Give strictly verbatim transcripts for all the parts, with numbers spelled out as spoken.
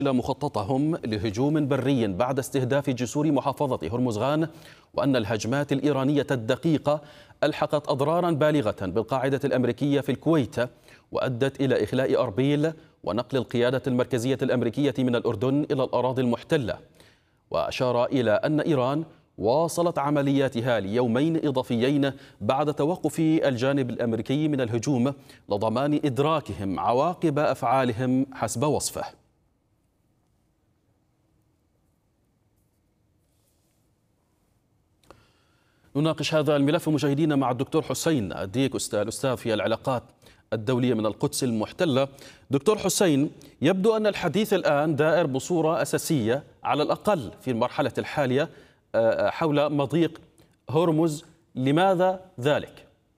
مخططهم لهجوم بري بعد استهداف جسور محافظة هرمزغان، وأن الهجمات الإيرانية الدقيقة ألحقت أضرارا بالغة بالقاعدة الأمريكية في الكويت، وأدت إلى إخلاء أربيل ونقل القيادة المركزية الأمريكية من الأردن إلى الأراضي المحتلة. وأشار إلى أن إيران واصلت عملياتها ليومين إضافيين بعد توقف الجانب الأمريكي من الهجوم لضمان إدراكهم عواقب أفعالهم حسب وصفه. نناقش هذا الملف مشاهدينا مع الدكتور حسين الديك، الأستاذ في العلاقات الدولية من القدس المحتلة. دكتور حسين، يبدو أن الحديث الآن دائر بصورة أساسية على الأقل في المرحلة الحالية حول مضيق هرمز، لماذا ذلك؟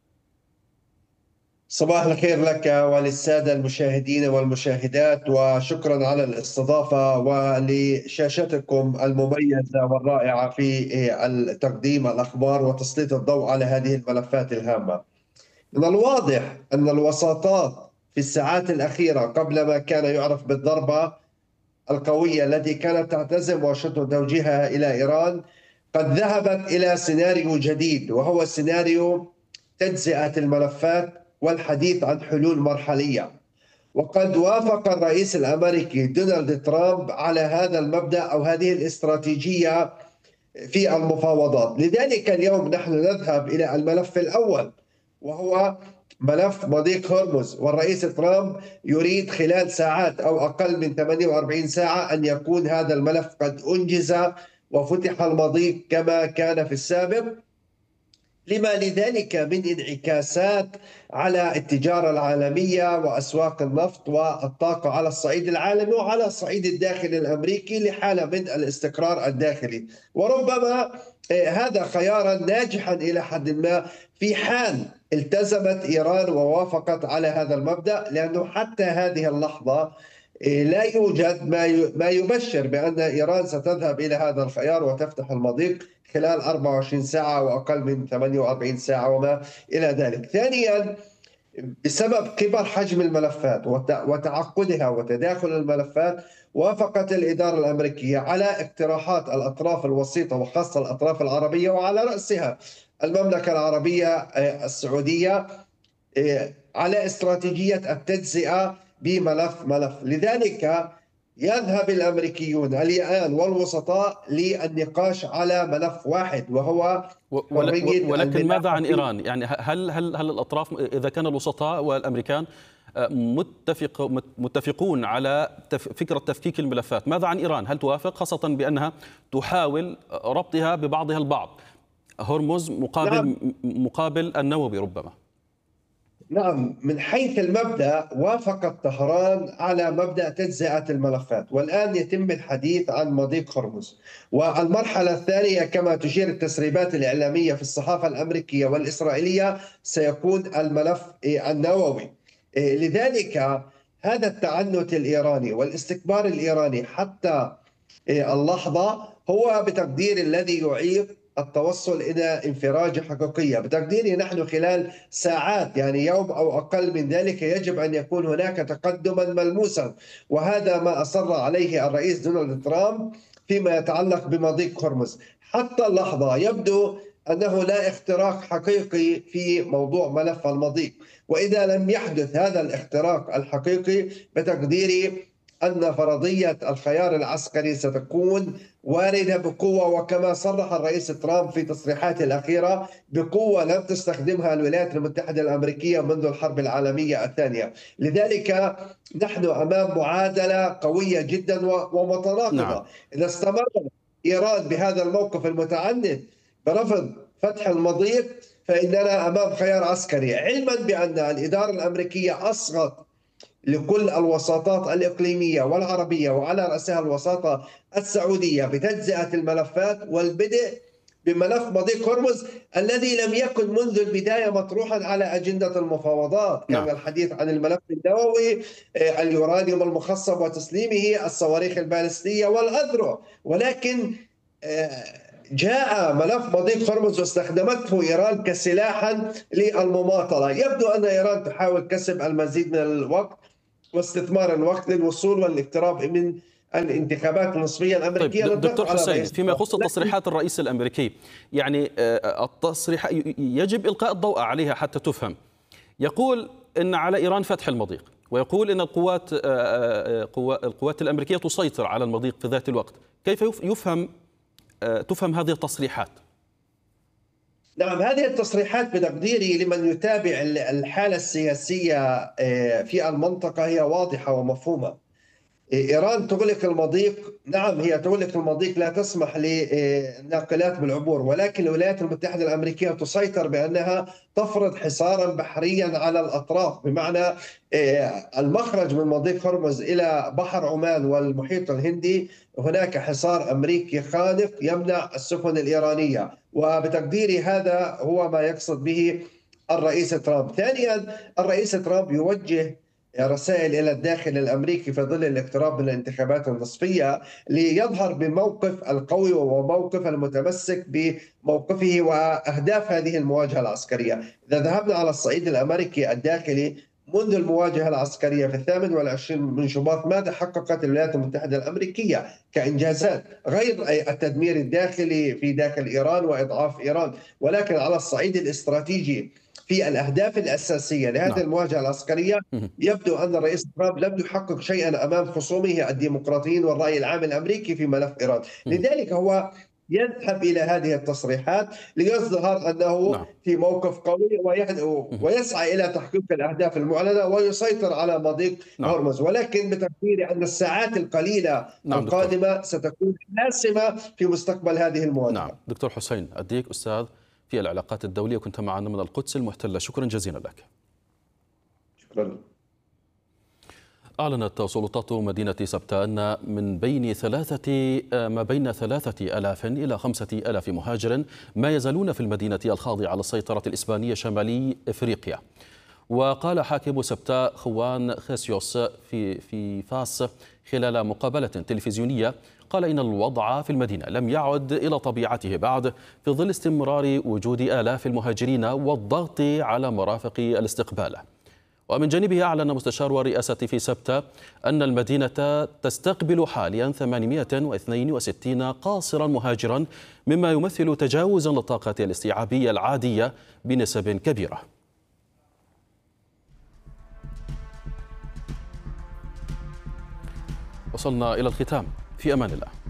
صباح الخير لك وللسادة المشاهدين والمشاهدات، وشكرا على الاستضافة ولشاشتكم المميزة والرائعة في تقديم الأخبار وتسليط الضوء على هذه الملفات الهامة. من الواضح أن الوساطات في الساعات الأخيرة قبل ما كان يعرف بالضربة القوية التي كانت تعتزم واشنطن توجيهها إلى إيران قد ذهبت إلى سيناريو جديد، وهو سيناريو تجزئة الملفات والحديث عن حلول مرحلية. وقد وافق الرئيس الأمريكي دونالد ترامب على هذا المبدأ أو هذه الاستراتيجية في المفاوضات. لذلك اليوم نحن نذهب إلى الملف الأول، وهو ملف مضيق هرمز، والرئيس ترامب يريد خلال ساعات أو أقل من ثمانية وأربعين ساعة أن يكون هذا الملف قد أنجز وفتح المضيق كما كان في السابق، لما لذلك من انعكاسات على التجارة العالمية وأسواق النفط والطاقة على الصعيد العالمي وعلى الصعيد الداخلي الأمريكي لحالة من الاستقرار الداخلي. وربما هذا خيارا ناجحا إلى حد ما في حال التزمت إيران ووافقت على هذا المبدأ، لأنه حتى هذه اللحظة لا يوجد ما يبشر بأن إيران ستذهب إلى هذا الخيار وتفتح المضيق خلال أربعة وعشرين ساعة وأقل من ثمانية وأربعين ساعة وما إلى ذلك. ثانيا، بسبب كبر حجم الملفات وتعقدها وتداخل الملفات، وافقت الإدارة الأمريكية على اقتراحات الأطراف الوسيطة وخاصة الأطراف العربية، وعلى رأسها المملكة العربية السعودية، على استراتيجية التجزئة بملف ملف. لذلك يذهب الأمريكيون الآن والوسطاء للنقاش على ملف واحد، وهو حرية ولكن ماذا عن إيران؟ يعني هل هل هل الأطراف، إذا كان الوسطاء والأمريكان متفق متفقون على فكرة تفكيك الملفات، ماذا عن إيران؟ هل توافق، خاصة بأنها تحاول ربطها ببعضها البعض، هرمز مقابل نعم. مقابل النووي ربما؟ نعم، من حيث المبدأ وافقت طهران على مبدأ تجزئة الملفات، والآن يتم الحديث عن مضيق هرمز. والمرحلة الثانية كما تشير التسريبات الإعلامية في الصحافة الأمريكية والإسرائيلية سيكون الملف النووي. لذلك هذا التعنت الإيراني والاستكبار الإيراني حتى اللحظة هو بتقدير الذي يعيق التوصل إلى انفراجة حقيقية. بتقديري نحن خلال ساعات، يعني يوم أو أقل من ذلك، يجب أن يكون هناك تقدما ملموسا، وهذا ما أصر عليه الرئيس دونالد ترامب فيما يتعلق بمضيق هرمز. حتى اللحظة يبدو أنه لا اختراق حقيقي في موضوع ملف المضيق، وإذا لم يحدث هذا الاختراق الحقيقي بتقديري أن فرضية الخيار العسكري ستكون واردة بقوة، وكما صرح الرئيس ترامب في تصريحاته الأخيرة بقوة لم تستخدمها الولايات المتحدة الأمريكية منذ الحرب العالمية الثانية. لذلك نحن أمام معادلة قوية جدا ومتناقضة. نعم. إذا استمر إيران بهذا الموقف المتعنت برفض فتح المضيق فإننا أمام خيار عسكري، علما بأن الإدارة الأمريكية أصغت لكل الوساطات الإقليمية والعربية، وعلى رأسها الوساطة السعودية، بتجزئة الملفات والبدء بملف مضيق هرمز الذي لم يكن منذ البداية مطروحا على أجندة المفاوضات. كان الحديث عن الملف النووي، اليورانيوم المخصب وتسليمه، الصواريخ البالستية والأذرع، ولكن جاء ملف مضيق هرمز واستخدمته إيران كسلاحا للمماطلة. يبدو أن إيران تحاول كسب المزيد من الوقت واستثمار الوقت للوصول والاقتراب من الانتخابات النصفية الأمريكية. طيب دكتور حسين، فيما يخص تصريحات الرئيس الأمريكي، يعني التصريح يجب إلقاء الضوء عليها حتى تفهم. يقول إن على إيران فتح المضيق، ويقول إن القوات القوات الأمريكية تسيطر على المضيق في ذات الوقت. كيف يفهم تفهم هذه التصريحات؟ نعم، هذه التصريحات بتقديري لمن يتابع الحالة السياسية في المنطقة هي واضحة ومفهومة. إيران تغلق المضيق، نعم هي تغلق المضيق، لا تسمح للناقلات بالعبور، ولكن الولايات المتحدة الأمريكية تسيطر بأنها تفرض حصارا بحريا على الأطراف، بمعنى المخرج من مضيق هرمز إلى بحر عمان والمحيط الهندي هناك حصار أمريكي خانق يمنع السفن الإيرانية، وبتقديري هذا هو ما يقصد به الرئيس ترامب. ثانيا، الرئيس ترامب يوجه رسائل إلى الداخل الأمريكي في ظل الاقتراب من الانتخابات النصفية ليظهر بموقف القوي وموقف المتمسك بموقفه وأهداف هذه المواجهة العسكرية. إذا ذهبنا على الصعيد الأمريكي الداخلي، منذ المواجهة العسكرية في الثامن والعشرين من شباط ماذا حققت الولايات المتحدة الأمريكية كإنجازات غير التدمير الداخلي في داخل إيران وإضعاف إيران؟ ولكن على الصعيد الاستراتيجي في الأهداف الأساسية لهذه نعم. المواجهة العسكرية يبدو أن الرئيس ترامب لم يحقق شيئا أمام خصومه الديمقراطيين والرأي العام الأمريكي في ملف إيران. لذلك هو يذهب إلى هذه التصريحات ليظهر أنه نعم. في موقف قوي ويسعى إلى تحقيق الأهداف المعلنة ويسيطر على مضيق نعم. هرمز. ولكن بتقديري أن الساعات القليلة نعم القادمة دكتور. ستكون حاسمة في مستقبل هذه المواجهة. نعم. دكتور حسين الديك، أستاذ في العلاقات الدولية، كنت معنا من القدس المحتلة، شكرا جزيلا لك. شكرا. أعلنت سلطات مدينة سبتة أن من بين ثلاثة ما بين ثلاثة آلاف إلى خمسة آلاف مهاجر ما يزالون في المدينة الخاضعة للسيطرة الإسبانية شمالي إفريقيا. وقال حاكم سبتة خوان خيسيوس في في فاس خلال مقابلة تلفزيونية، قال إن الوضع في المدينة لم يعد إلى طبيعته بعد في ظل استمرار وجود آلاف المهاجرين والضغط على مرافق الاستقبال. ومن جانبه أعلن مستشار الرئاسة في سبتة أن المدينة تستقبل حاليا ثمانمائة واثنين وستين قاصرا مهاجرا، مما يمثل تجاوزا للطاقة الاستيعابية العادية بنسب كبيرة. وصلنا إلى الختام، في أمان الله.